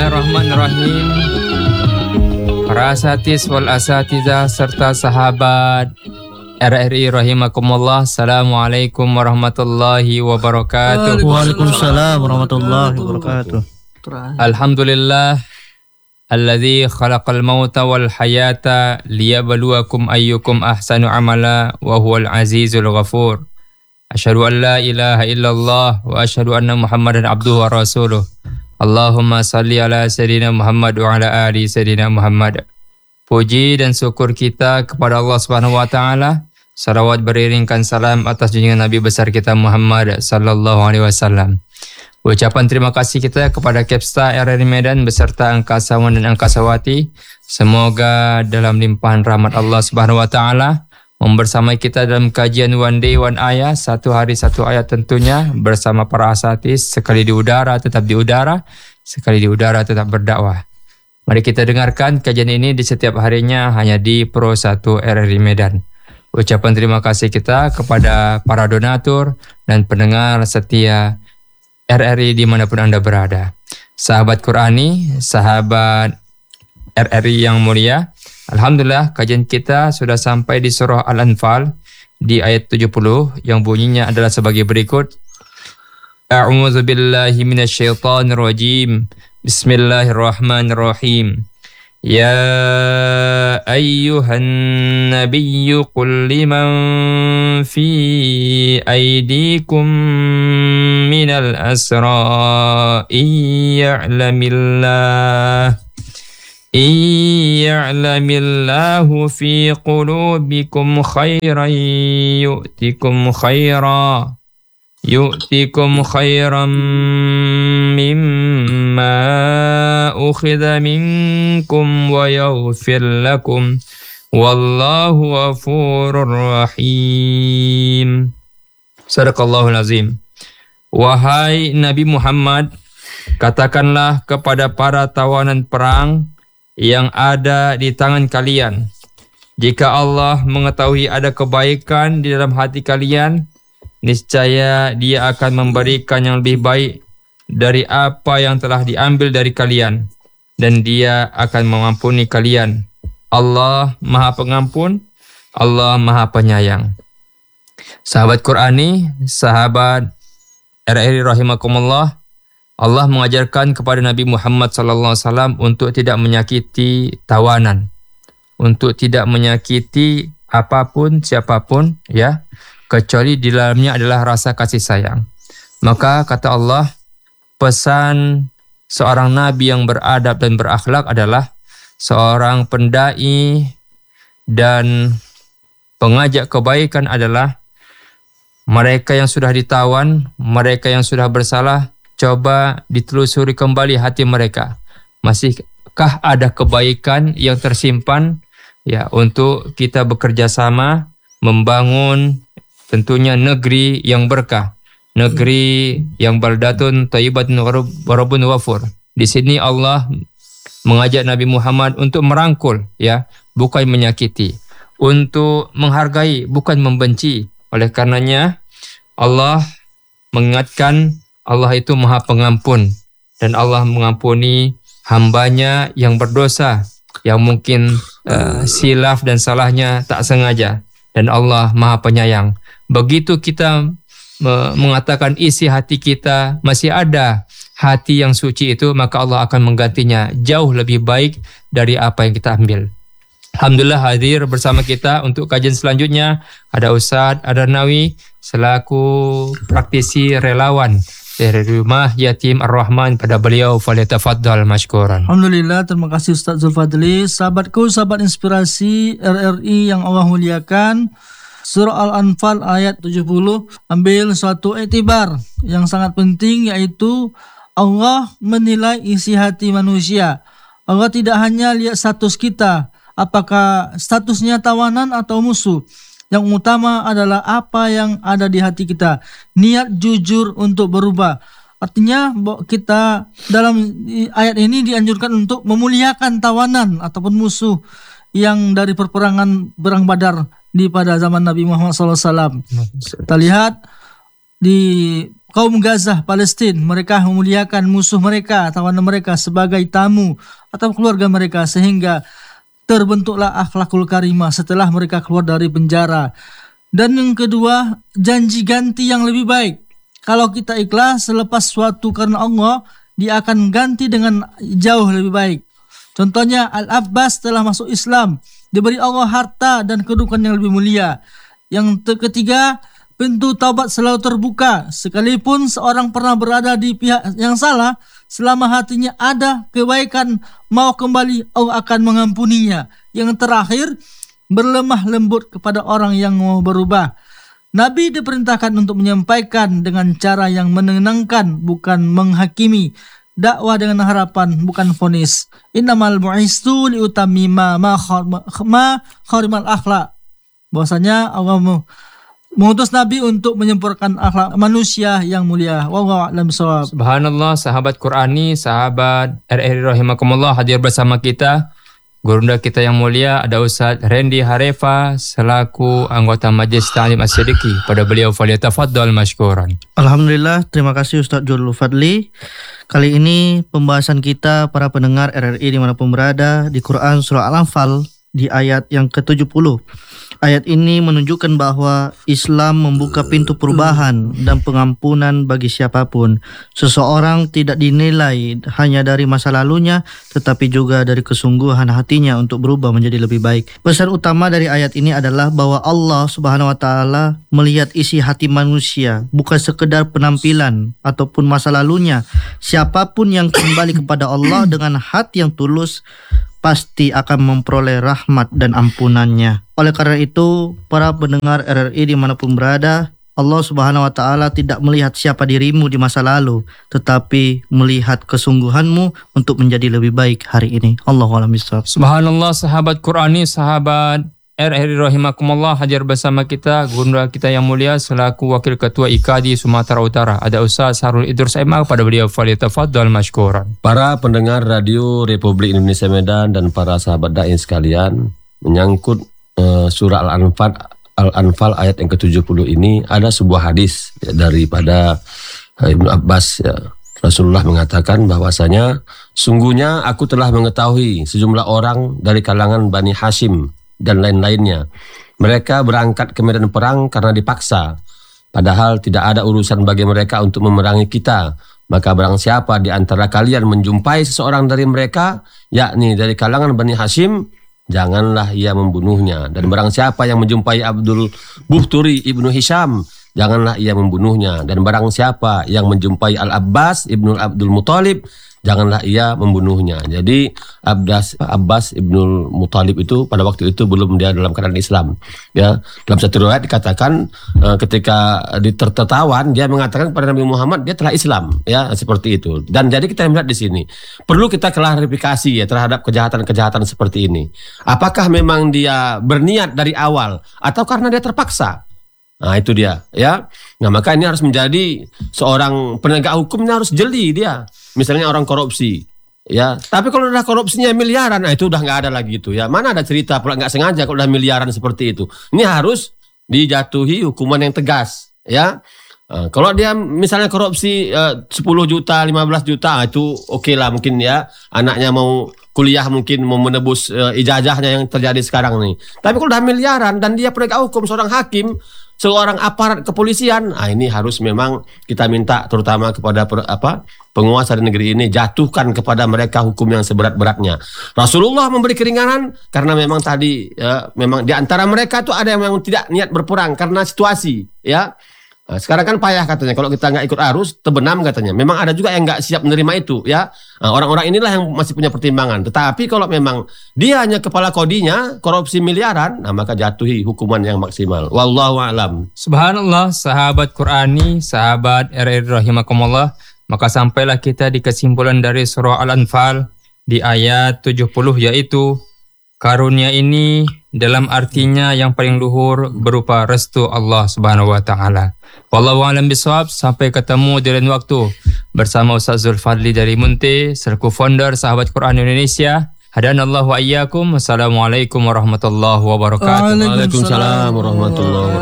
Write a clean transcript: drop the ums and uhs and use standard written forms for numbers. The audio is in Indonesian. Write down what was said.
Bismillahirrahmanirrahim. Para asatis wal asatidzah serta sahabat RRI rahimakumullah. Assalamualaikum warahmatullahi wabarakatuh. Waalaikumsalam warahmatullahi wabarakatuh. Alhamdulillah alladzi khalaqal mauta wal hayata liyabluwakum ayyukum ahsanu amala wa huwal azizul ghafur. Asyhadu an la ilaha illallah wa asyhadu anna Muhammadan abduhu wa rasuluh. Allahumma salli ala sayyidina Muhammad wa ala ali sayyidina Muhammad. Puji dan syukur kita kepada Allah Subhanahu wa taala. Salawat beriringkan salam atas junjungan Nabi besar kita Muhammad sallallahu alaihi wasallam. Ucapan terima kasih kita kepada Kepsta RRI Medan beserta angkasawan dan angkasawati. Semoga dalam limpahan rahmat Allah Subhanahu wa taala membersamai kita dalam kajian One Day One Ayah, satu hari satu ayat tentunya bersama para asatis, sekali di udara tetap di udara, sekali di udara tetap berdakwah. Mari kita dengarkan kajian ini di setiap harinya hanya di Pro 1 RRI Medan. Ucapan terima kasih kita kepada para donatur dan pendengar setia RRI dimanapun Anda berada. Sahabat Qurani, sahabat RRI yang mulia, alhamdulillah kajian kita sudah sampai di surah Al-Anfal di ayat 70 yang bunyinya adalah sebagai berikut. A'udzu billahi minasyaitonir rajim. Bismillahirrahmanirrahim. Ya ayyuhan nabiyyu qul liman fi aydikum minal asra إن يعلم الله في قلوبكم خيرا يؤتكم خيرا مما أخذ منكم ويغفر لكم والله غفور رحيم. Sadaqallahul azim. Wahai Nabi Muhammad, katakanlah kepada para tawanan perang yang ada di tangan kalian, jika Allah mengetahui ada kebaikan di dalam hati kalian, niscaya Dia akan memberikan yang lebih baik dari apa yang telah diambil dari kalian, dan Dia akan mengampuni kalian. Allah Maha Pengampun, Allah Maha Penyayang. Sahabat Qurani, sahabat RRI rahimakumullah, Allah mengajarkan kepada Nabi Muhammad SAW untuk tidak menyakiti tawanan, untuk tidak menyakiti apapun, siapapun, ya, kecuali di dalamnya adalah rasa kasih sayang. Maka kata Allah, pesan seorang Nabi yang beradab dan berakhlak adalah seorang pendai dan pengajak kebaikan adalah mereka yang sudah ditawan, mereka yang sudah bersalah. Coba ditelusuri kembali hati mereka. Masihkah ada kebaikan yang tersimpan ya untuk kita bekerja sama membangun tentunya negeri yang berkah, negeri yang baldatun thayyibatun wa rabbun ghafur. Di sini Allah mengajak Nabi Muhammad untuk merangkul ya, bukan menyakiti, untuk menghargai bukan membenci. Oleh karenanya Allah mengingatkan Allah itu Maha Pengampun dan Allah mengampuni hambanya yang berdosa, yang mungkin silaf dan salahnya tak sengaja, dan Allah Maha Penyayang. Begitu kita mengatakan isi hati kita masih ada hati yang suci itu, maka Allah akan menggantinya jauh lebih baik dari apa yang kita ambil. Alhamdulillah hadir bersama kita untuk kajian selanjutnya ada Ustadz Adarnawi selaku praktisi relawan dari Rumah Yatim Ar-Rahman. Pada beliau falyatafaddal mashkuran. Alhamdulillah, terima kasih Ustaz Zulfadli. Sahabatku, sahabat inspirasi RRI yang Allah muliakan, surah Al-Anfal ayat 70 ambil suatu iktibar yang sangat penting, yaitu Allah menilai isi hati manusia. Allah tidak hanya lihat status kita, apakah statusnya tawanan atau musuh. Yang utama adalah apa yang ada di hati kita. Niat jujur untuk berubah. Artinya kita dalam ayat ini dianjurkan untuk memuliakan tawanan ataupun musuh yang dari perperangan Perang Badar pada zaman Nabi Muhammad SAW. Kita lihat di kaum Gaza, Palestina. Mereka memuliakan musuh mereka, tawanan mereka sebagai tamu atau keluarga mereka, sehingga terbentuklah akhlakul karimah setelah mereka keluar dari penjara. Dan yang kedua, janji ganti yang lebih baik. Kalau kita ikhlas selepas suatu karena Allah, dia akan ganti dengan jauh lebih baik. Contohnya Al-Abbas telah masuk Islam, diberi Allah harta dan kedudukan yang lebih mulia. Yang ketiga, pintu taubat selalu terbuka, sekalipun seorang pernah berada di pihak yang salah, selama hatinya ada kebaikan mau kembali, Allah akan mengampuninya. Yang terakhir, berlemah lembut kepada orang yang mau berubah. Nabi diperintahkan untuk menyampaikan dengan cara yang menenangkan, bukan menghakimi. Dakwah dengan harapan, bukan vonis. Innamal bu'istu liutammima ma kharimal akhlak. Bahwasanya Allah mengutus Nabi untuk menyempurnakan akhlak manusia yang mulia. Wallahu a'lam bishawab. Subhanallah, sahabat Qurani, sahabat RRI rahimakumullah, hadir bersama kita gurunda kita yang mulia ada Ustaz Randy Harefa selaku anggota Majelis Ta'lim As-Siddiqi. Pada beliau falyatafaddal mashkuran. Alhamdulillah, terima kasih Ustaz Zulul Fadli. Kali ini pembahasan kita para pendengar RRI dimanapun berada di Quran Surah Al-Anfal di ayat yang ke-70. Ayat ini menunjukkan bahwa Islam membuka pintu perubahan dan pengampunan bagi siapapun. Seseorang tidak dinilai hanya dari masa lalunya, tetapi juga dari kesungguhan hatinya untuk berubah menjadi lebih baik. Pesan utama dari ayat ini adalah bahwa Allah Subhanahu wa Ta'ala melihat isi hati manusia, bukan sekedar penampilan ataupun masa lalunya. Siapapun yang kembali kepada Allah dengan hati yang tulus pasti akan memperoleh rahmat dan ampunannya. Oleh karena itu, para pendengar RRI dimanapun berada, Allah Subhanahu wa Ta'ala tidak melihat siapa dirimu di masa lalu, tetapi melihat kesungguhanmu untuk menjadi lebih baik hari ini. Allahu a'lam bishawab. Subhanallah, sahabat Qurani, sahabat RRI rahimakumullah, hadir bersama kita gurunda kita yang mulia selaku Wakil Ketua IKADI Sumatera Utara. Ada Ustaz Harun Idrus MA, pada beliau falyatafaddal mashkuran. Para pendengar Radio Republik Indonesia Medan dan para sahabat dai sekalian, menyangkut surah Al-Anfal ayat yang ke-70 ini ada sebuah hadis daripada Ibnu Abbas ya. Rasulullah mengatakan bahwasanya sungguhnya aku telah mengetahui sejumlah orang dari kalangan Bani Hashim dan lain-lainnya. Mereka berangkat ke medan perang karena dipaksa, padahal tidak ada urusan bagi mereka untuk memerangi kita. Maka barang siapa di antara kalian menjumpai seseorang dari mereka, yakni dari kalangan Bani Hashim, janganlah ia membunuhnya. Dan barang siapa yang menjumpai Abdul Buhturi ibnu Hisham, janganlah ia membunuhnya. Dan barang siapa yang menjumpai Al-Abbas ibnu Abdul Muthalib, janganlah ia membunuhnya. Jadi Abbas ibnu Muthalib itu pada waktu itu belum dia dalam keadaan Islam. Ya, dalam satu riwayat dikatakan ketika ditertawan dia mengatakan kepada Nabi Muhammad dia telah Islam. Ya, seperti itu. Dan jadi kita melihat di sini perlu kita klarifikasi ya terhadap kejahatan-kejahatan seperti ini. Apakah memang dia berniat dari awal atau karena dia terpaksa? Nah itu dia ya. Nah maka ini harus menjadi seorang penegak hukumnya harus jeli dia. Misalnya orang korupsi ya. Tapi kalau udah korupsinya miliaran, nah itu udah nggak ada lagi itu ya. Mana ada cerita pula nggak sengaja kalau udah miliaran seperti itu. Ini harus dijatuhi hukuman yang tegas ya. Kalau dia misalnya korupsi 10 juta, 15 juta itu oke lah mungkin ya. Anaknya mau kuliah mungkin mau menebus ijazahnya yang terjadi sekarang nih. Tapi kalau udah miliaran dan dia penegak hukum, seorang hakim, seorang aparat kepolisian, nah ini harus memang kita minta terutama kepada penguasa di negeri ini jatuhkan kepada mereka hukum yang seberat-beratnya. Rasulullah memberi keringanan karena memang tadi memang di antara mereka tuh ada yang memang tidak niat berperang karena situasi ya. Nah, sekarang kan payah katanya kalau kita nggak ikut arus terbenam katanya. Memang ada juga yang nggak siap menerima itu ya. Nah, orang-orang inilah yang masih punya pertimbangan. Tetapi kalau memang dia hanya kepala kodinya korupsi miliaran, nah maka jatuhi hukuman yang maksimal. Wallahu a'lam. Subhanallah, sahabat Qurani, sahabat RRI rahimakumullah, maka sampailah kita di kesimpulan dari surah Al-Anfal di ayat 70, yaitu karunia ini dalam artinya yang paling luhur berupa restu Allah Subhanahu wa Ta'ala. Wallahu a'lam bishawab. Sampai ketemu di lain waktu bersama Ustaz Zulfadli dari Munti selaku founder Sahabat Quran Indonesia. Hadanallahu wa iyyakum. Wassalamualaikum warahmatullahi wabarakatuh. Waalaikumsalam warahmatullahi wabarakatuh.